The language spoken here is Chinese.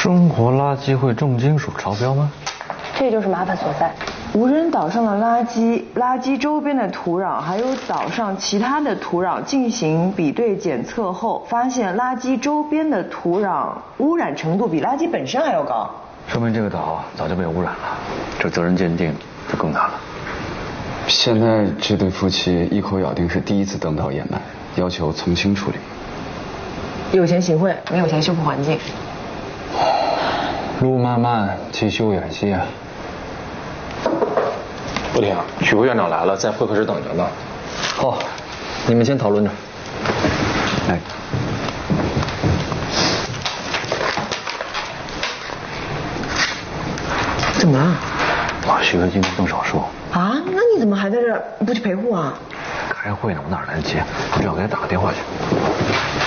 生活垃圾会重金属超标吗？ 这就是麻烦所在。 无人岛上的垃圾周边的土壤，还有岛上其他的土壤进行比对检测后，发现垃圾周边的土壤污染程度比垃圾本身还要高， 说明这个岛早就被污染了，这责任鉴定就更难了。 现在这对夫妻一口咬定是第一次登岛掩埋，要求从轻处理。 有钱行贿，没有钱修复环境。 路漫漫其修远兮啊。 不听，许副院长来了，在会客室等着呢。 好，你们先讨论着。 来， 怎么了？ 许哥今天动手术啊？那你怎么还在这儿不去陪护啊？ 开会呢，我哪来得及？我正要给他打个电话去。